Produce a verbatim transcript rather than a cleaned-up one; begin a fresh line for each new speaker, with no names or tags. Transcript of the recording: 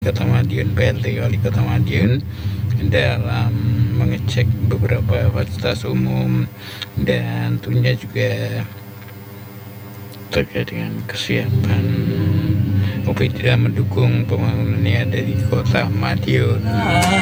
Kota Madiun, P L T Wali Kota Madiun, dalam mengecek beberapa fasilitas umum dan tentunya juga terkait dengan kesiapan U P dalam mendukung pembangunan yang ada di Kota Madiun.